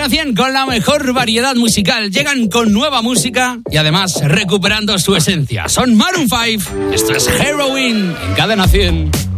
Cadena 100 con la mejor variedad musical. Llegan con nueva música y además recuperando su esencia. Son Maroon 5. Esto es Heroin en Cadena 100.